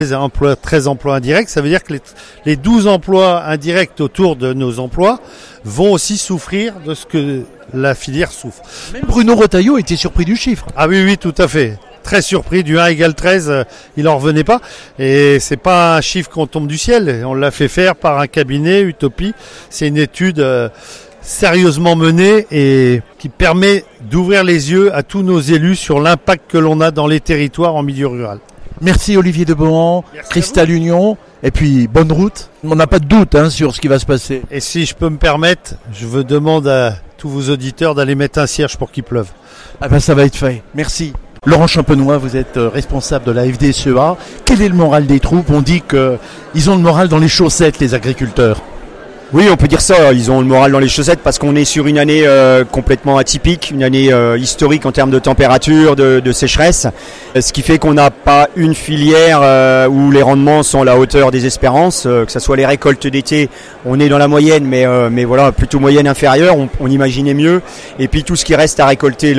13 emplois indirects, ça veut dire que les 12 emplois indirects autour de nos emplois vont aussi souffrir de ce que la filière souffre. Même Bruno Retailleau était surpris du chiffre. Ah oui, tout à fait. Très surpris, du 1 égale 13, il en revenait pas. Et c'est pas un chiffre qu'on tombe du ciel. On l'a fait faire par un cabinet, Utopie. C'est une étude sérieusement menée et qui permet d'ouvrir les yeux à tous nos élus sur l'impact que l'on a dans les territoires en milieu rural. Merci Olivier de Bohan, Cristal Union, et puis bonne route. On n'a pas de doute sur ce qui va se passer. Et si je peux me permettre, je vous demande à tous vos auditeurs d'aller mettre un cierge pour qu'il pleuve. Ah ben ça va être fait, merci. Laurent Champenois, vous êtes responsable de la FDSEA. Quel est le moral des troupes? On dit qu'ils ont le moral dans les chaussettes, les agriculteurs. Oui, on peut dire ça, ils ont le moral dans les chaussettes parce qu'on est sur une année complètement atypique, une année historique en termes de température, de sécheresse, ce qui fait qu'on n'a pas une filière où les rendements sont à la hauteur des espérances, que ce soit les récoltes d'été, on est dans la moyenne, mais voilà, plutôt moyenne inférieure, on imaginait mieux, et puis tout ce qui reste à récolter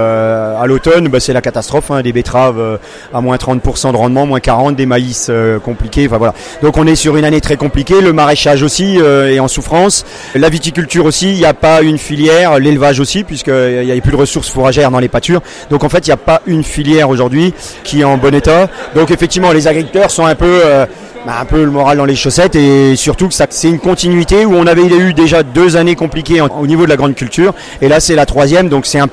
là à l'automne, c'est la catastrophe, des betteraves à moins 30% de rendement, moins 40%, des maïs compliqués, enfin voilà. Donc on est sur une année très compliquée, le maraîchage aussi est en souffrance. La viticulture aussi, il n'y a pas une filière, l'élevage aussi, puisqu'il n'y a plus de ressources fourragères dans les pâtures. Donc en fait, il n'y a pas une filière aujourd'hui qui est en bon état. Donc effectivement, les agriculteurs sont un peu le moral dans les chaussettes et surtout que c'est une continuité où on avait eu déjà 2 années compliquées au niveau de la grande culture et là c'est la 3e, donc c'est un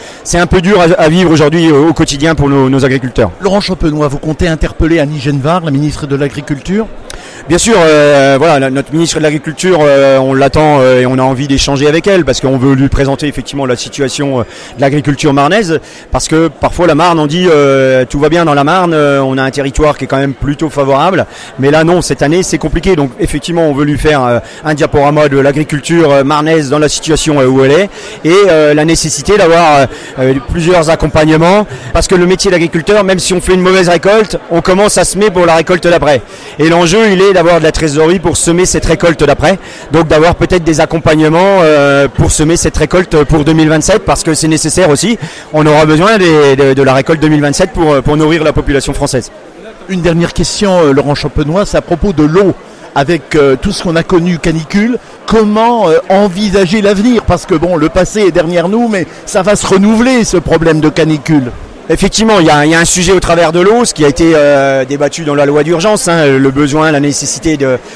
peu dur à vivre aujourd'hui au quotidien pour nos agriculteurs. Laurent Champenois, vous comptez interpeller Annie Genevard, la ministre de l'Agriculture? Bien sûr, voilà, notre ministre de l'Agriculture, on l'attend et on a envie d'échanger avec elle parce qu'on veut lui présenter effectivement la situation de l'agriculture marnaise parce que parfois la Marne, on dit tout va bien dans la Marne, on a un territoire qui est quand même plutôt favorable, mais là non, cette année c'est compliqué, donc effectivement on veut lui faire un diaporama de l'agriculture marnaise dans la situation où elle est et la nécessité d'avoir plusieurs accompagnements parce que le métier d'agriculteur, même si on fait une mauvaise récolte, on commence à semer pour la récolte d'après et l'enjeu il est d'avoir de la trésorerie pour semer cette récolte d'après, donc d'avoir peut-être des accompagnements pour semer cette récolte pour 2027 parce que c'est nécessaire aussi, on aura besoin de la récolte 2027 pour nourrir la population française. Une dernière question, Laurent Champenois, c'est à propos de l'eau. Avec tout ce qu'on a connu canicule, comment envisager l'avenir? Parce que bon, le passé est derrière nous, mais ça va se renouveler ce problème de canicule. Effectivement, il y a un sujet au travers de l'eau, ce qui a été débattu dans la loi d'urgence, le besoin, la nécessité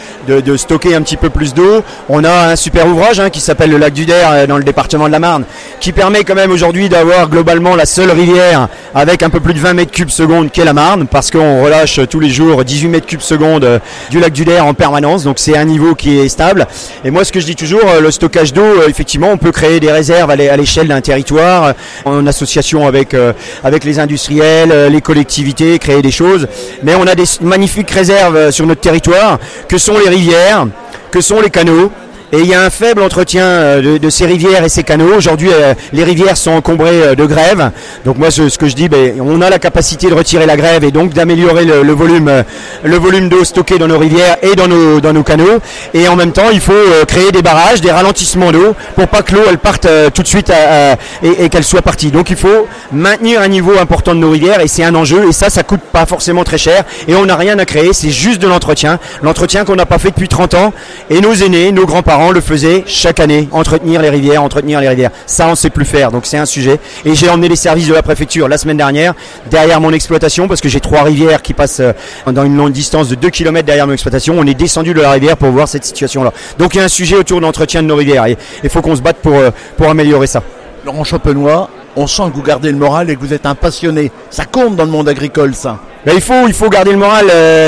de stocker un petit peu plus d'eau. On a un super ouvrage qui s'appelle le lac du Der dans le département de la Marne, qui permet quand même aujourd'hui d'avoir globalement la seule rivière avec un peu plus de 20 mètres cubes secondes qu'est la Marne, parce qu'on relâche tous les jours 18 mètres cubes secondes du lac du Der en permanence, donc c'est un niveau qui est stable. Et moi ce que je dis toujours, le stockage d'eau, effectivement on peut créer des réserves à l'échelle d'un territoire, en association avec les industriels, les collectivités, créer des choses. Mais on a des magnifiques réserves sur notre territoire, que sont les rivières, que sont les canaux. Et il y a un faible entretien de ces rivières et ces canaux. Aujourd'hui, les rivières sont encombrées de grève. Donc moi, ce que je dis, on a la capacité de retirer la grève et donc d'améliorer le volume d'eau stocké dans nos rivières et dans nos canaux. Et en même temps, il faut créer des barrages, des ralentissements d'eau pour pas que l'eau elle parte tout de suite et qu'elle soit partie. Donc il faut maintenir un niveau important de nos rivières et c'est un enjeu. Et ça coûte pas forcément très cher. Et on n'a rien à créer, c'est juste de l'entretien. L'entretien qu'on n'a pas fait depuis 30 ans. Et nos aînés, nos grands-parents le faisaient chaque année, entretenir les rivières. Ça, on sait plus faire, donc c'est un sujet. Et j'ai emmené les services de la préfecture la semaine dernière derrière mon exploitation, parce que j'ai 3 rivières qui passent dans une longue distance de 2 km derrière mon exploitation. On est descendu de la rivière pour voir cette situation-là. Donc il y a un sujet autour de l'entretien de nos rivières et il faut qu'on se batte pour améliorer ça. Laurent Champenois, on sent que vous gardez le moral et que vous êtes un passionné. Ça compte dans le monde agricole, ça. Il faut garder le moral.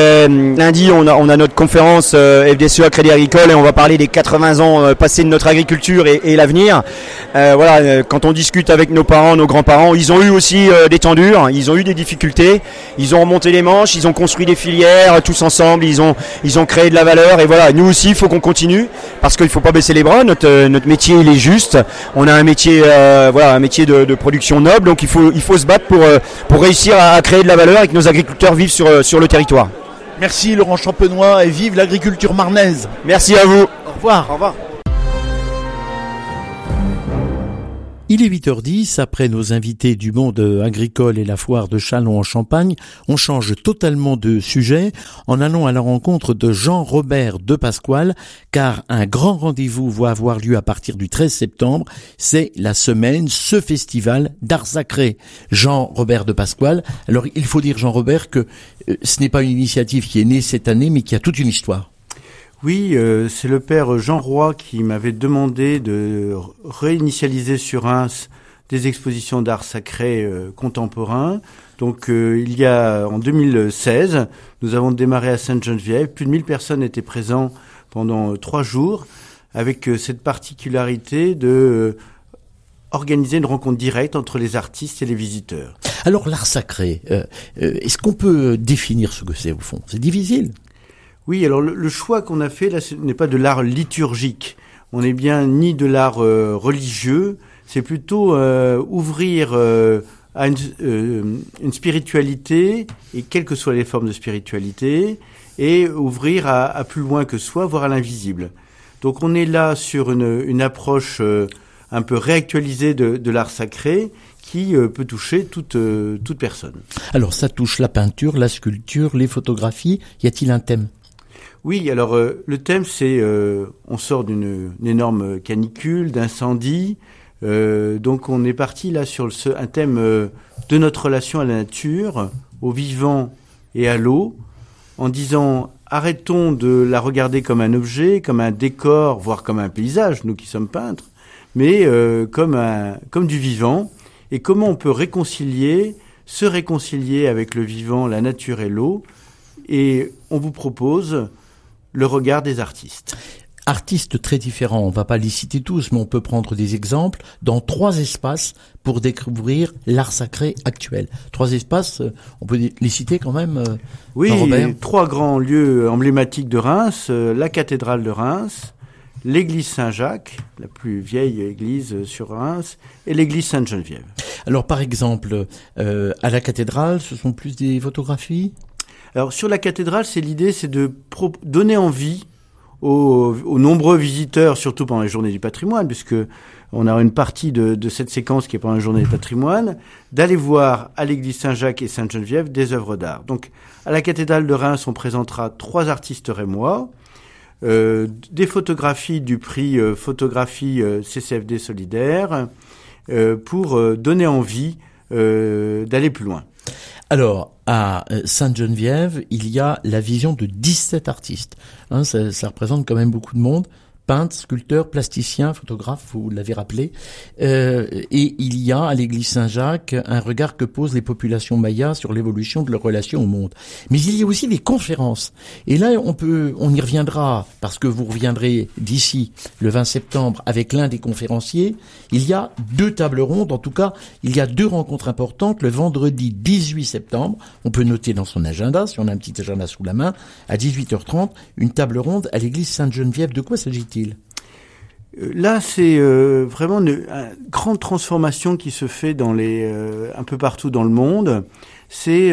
Lundi, on a notre conférence FDSEA Crédit Agricole et on va parler des 80 ans passés de notre agriculture et l'avenir. Voilà, quand on discute avec nos parents, nos grands-parents, ils ont eu aussi des temps durs, ils ont eu des difficultés, ils ont remonté les manches, ils ont construit des filières tous ensemble, ils ont créé de la valeur et voilà, nous aussi, il faut qu'on continue parce qu'il faut pas baisser les bras. Notre métier, il est juste. On a un métier, un métier de production noble, donc il faut se battre pour réussir à créer de la valeur et que nos agriculteurs vivent sur le territoire. Merci Laurent Champenois et vive l'agriculture marnaise. Merci à vous. Au revoir. Au revoir. Il est 8h10, après nos invités du monde agricole et la foire de Châlons en Champagne, on change totalement de sujet en allant à la rencontre de Jean-Robert de Pasquale, car un grand rendez-vous va avoir lieu à partir du 13 septembre, c'est la semaine, ce festival d'art sacré. Jean-Robert de Pasquale, alors il faut dire Jean-Robert que ce n'est pas une initiative qui est née cette année, mais qui a toute une histoire. Oui, c'est le père Jean Roy qui m'avait demandé de réinitialiser sur Reims des expositions d'art sacré contemporain. Donc il y a en 2016, nous avons démarré à Sainte-Geneviève. Plus de 1000 personnes étaient présentes pendant 3 jours, avec cette particularité de organiser une rencontre directe entre les artistes et les visiteurs. Alors l'art sacré, est-ce qu'on peut définir ce que c'est au fond ? C'est difficile. Oui, alors le choix qu'on a fait là, ce n'est pas de l'art liturgique. On n'est bien ni de l'art religieux. C'est plutôt ouvrir à une spiritualité, et quelles que soient les formes de spiritualité, et ouvrir à plus loin que soi, voire à l'invisible. Donc on est là sur une approche un peu réactualisée de l'art sacré, qui peut toucher toute personne. Alors ça touche la peinture, la sculpture, les photographies. Y a-t-il un thème ? Oui, alors le thème c'est on sort d'une énorme canicule, d'incendie, donc on est parti là sur un thème de notre relation à la nature, au vivant et à l'eau, en disant arrêtons de la regarder comme un objet, comme un décor, voire comme un paysage, nous qui sommes peintres, mais comme du vivant, et comment on peut se réconcilier avec le vivant, la nature et l'eau, et on vous propose le regard des artistes. Artistes très différents, on va pas les citer tous, mais on peut prendre des exemples dans 3 espaces pour découvrir l'art sacré actuel. 3 espaces, on peut les citer quand même. Oui, Robert. 3 grands lieux emblématiques de Reims, la cathédrale de Reims, l'église Saint-Jacques, la plus vieille église sur Reims, et l'église Sainte-Geneviève. Alors par exemple, à la cathédrale, ce sont plus des photographies ? Alors sur la cathédrale, l'idée, c'est de donner envie aux nombreux visiteurs, surtout pendant les journées du patrimoine, puisque on a une partie de cette séquence qui est pendant les journées du patrimoine, d'aller voir à l'église Saint-Jacques et Sainte-Geneviève des œuvres d'art. Donc à la cathédrale de Reims, on présentera 3 artistes rémois, des photographies du prix photographie CCFD solidaire, pour donner envie d'aller plus loin. Alors, à Sainte-Geneviève, il y a la vision de 17 artistes. Ça représente quand même beaucoup de monde. Peintres, sculpteurs, plasticiens, photographes, vous l'avez rappelé. Et il y a à l'église Saint-Jacques un regard que posent les populations mayas sur l'évolution de leur relation au monde. Mais il y a aussi des conférences. Et là, on y reviendra, parce que vous reviendrez d'ici le 20 septembre avec l'un des conférenciers. Il y a 2 tables rondes, en tout cas, il y a 2 rencontres importantes. Le vendredi 18 septembre, on peut noter dans son agenda, si on a un petit agenda sous la main, à 18h30, une table ronde à l'église Sainte-Geneviève. De quoi s'agit-il ? Là, c'est vraiment une grande transformation qui se fait un peu partout dans le monde. C'est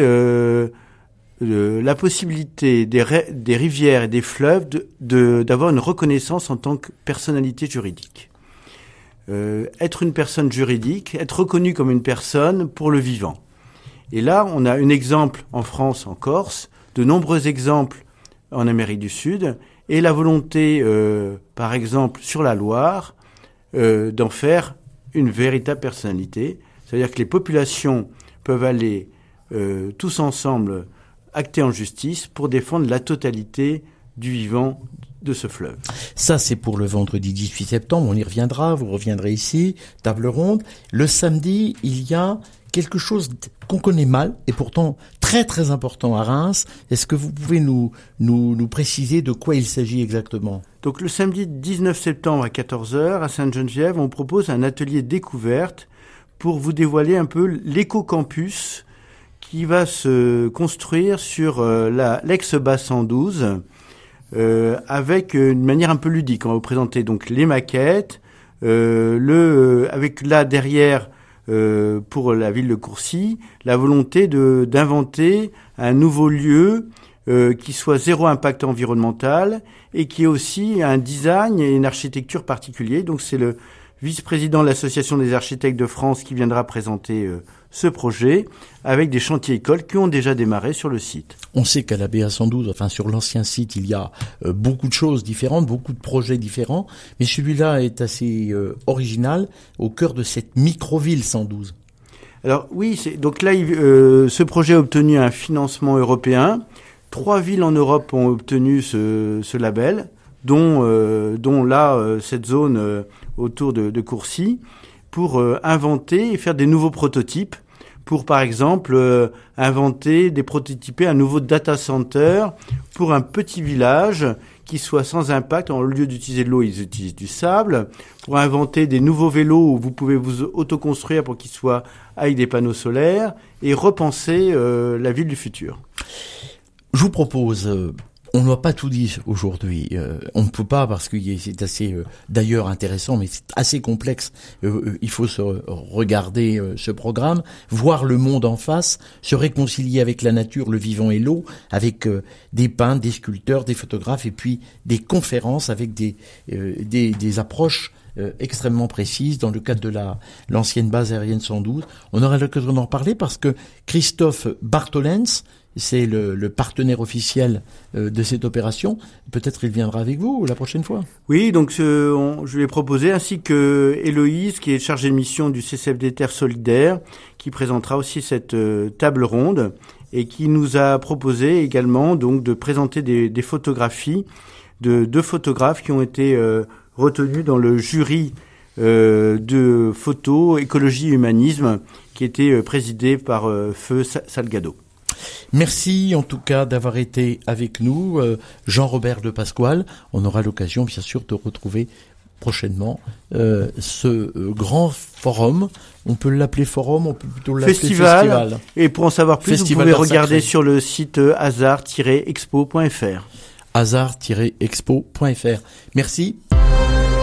la possibilité des rivières et des fleuves d'avoir une reconnaissance en tant que personnalité juridique. Être une personne juridique, être reconnu comme une personne pour le vivant. Et là, on a un exemple en France, en Corse, de nombreux exemples en Amérique du Sud, et la volonté, par exemple, sur la Loire, d'en faire une véritable personnalité. C'est-à-dire que les populations peuvent aller tous ensemble acter en justice pour défendre la totalité du vivant de ce fleuve. Ça, c'est pour le vendredi 18 septembre. On y reviendra, vous reviendrez ici, table ronde. Le samedi, il y a quelque chose qu'on connaît mal et pourtant très très important à Reims. Est-ce que vous pouvez nous préciser de quoi il s'agit exactement ? Donc le samedi 19 septembre à 14h à Sainte-Geneviève, on propose un atelier découverte pour vous dévoiler un peu l'éco-campus qui va se construire sur l'ex-BAS 112 avec une manière un peu ludique. On va vous présenter donc les maquettes, avec là derrière pour la ville de Courcy, la volonté d'inventer un nouveau lieu qui soit zéro impact environnemental et qui ait aussi un design et une architecture particulier. Donc c'est le vice-président de l'Association des architectes de France, qui viendra présenter ce projet avec des chantiers écoles qui ont déjà démarré sur le site. On sait qu'à la BA112, enfin sur l'ancien site, il y a beaucoup de choses différentes, beaucoup de projets différents, mais celui-là est assez original, au cœur de cette micro-ville 112. Alors oui, donc là, ce projet a obtenu un financement européen. 3 villes en Europe ont obtenu ce label, dont cette zone autour de Courcy, pour inventer et faire des nouveaux prototypes, pour par exemple prototyper un nouveau data center pour un petit village qui soit sans impact. Au lieu d'utiliser de l'eau, ils utilisent du sable. Pour inventer des nouveaux vélos où vous pouvez vous autoconstruire pour qu'ils soient avec des panneaux solaires et repenser la ville du futur. Je vous propose, on ne va pas tout dire aujourd'hui, on ne peut pas parce que c'est assez d'ailleurs intéressant, mais c'est assez complexe. Il faut se regarder ce programme, voir le monde en face, se réconcilier avec la nature, le vivant et l'eau, avec des peintres, des sculpteurs, des photographes et puis des conférences avec des approches extrêmement précises dans le cadre de l'ancienne base aérienne 112. On aura l'occasion d'en parler parce que Christophe Bartholens, c'est le partenaire officiel de cette opération. Peut-être il viendra avec vous la prochaine fois. Oui, donc je lui ai proposé, ainsi que Héloïse, qui est chargée de mission du CCFD Terre Solidaire, qui présentera aussi cette table ronde et qui nous a proposé également donc de présenter des photographies de 2 photographes qui ont été retenus dans le jury de photos écologie et humanisme qui était présidé par Feu Salgado. Merci en tout cas d'avoir été avec nous, Jean-Robert de Pasquale. On aura l'occasion bien sûr de retrouver prochainement ce grand forum. On peut l'appeler forum, on peut plutôt l'appeler festival. Et pour en savoir plus, vous pouvez regarder sur le site hasard-expo.fr. hasard-expo.fr. Merci.